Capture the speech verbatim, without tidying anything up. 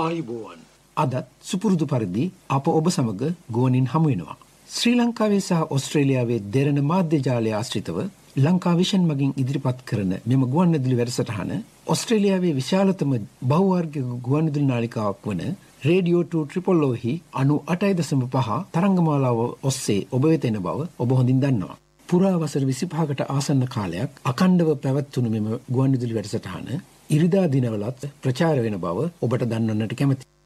ආයුබෝවන්. අදත් සුපුරුදු පරිදි අප ඔබ සමග ගුවනින් හමු වෙනවා. ශ්‍රී ලංකාවේ සහ ඕස්ට්‍රේලියාවේ දෙරණ මාධ්‍ය ජාලය ආශ්‍රිතව ලංකා විෂන් මගින් ඉදිරිපත් කරන මෙම ගුවන්විදුලි වැඩසටහන ඕස්ට්‍රේලියාවේ විශාලතම බහුවර්ගික ගුවන්විදුලි නාලිකාවක් වන රේඩියෝ ටූ ට්‍රිපල් ඔ හි අනූඅටයි දශම පහ තරංගමාලාව ඔස්සේ ඔබ වෙත එන බව ඔබ හොඳින් දන්නවා. පුරා වසර විසිපහකට ආසන්න කාලයක් අඛණ්ඩව පැවැත්වුණු මෙම ගුවන්විදුලි වැඩසටහන ඉරිදා දිනවලත් ප්‍රචාර වෙන බව ඔබට දන්වන්නට කැමැතියි.